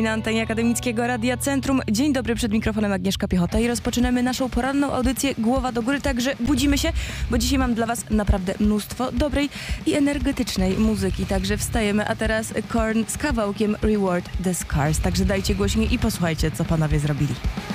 Na antenie Akademickiego Radia Centrum. Dzień dobry, przed mikrofonem Agnieszka Piechota i rozpoczynamy naszą poranną audycję Głowa do Góry, także budzimy się, bo dzisiaj mam dla was naprawdę mnóstwo dobrej i energetycznej muzyki, także wstajemy, a teraz Korn z kawałkiem Reward the Scars, także dajcie głośniej i posłuchajcie, co panowie zrobili.